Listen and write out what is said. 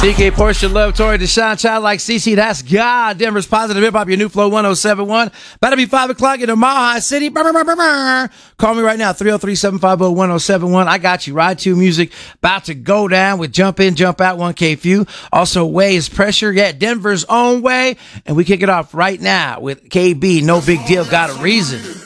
TK Portia Love, Tori Deshaun, Child Like CC, that's God. Denver's Positive Hip Hop, your new flow 1071. About to be 5 o'clock in the Mile High City. Call me right now, 303-750-1071. I got you. Ride to Music, about to go down with Jump In, Jump Out, 1K Few. Also, Way is Pressure, yeah, Denver's own way. And we kick it off right now with KB, No Big Deal, Got a Reason.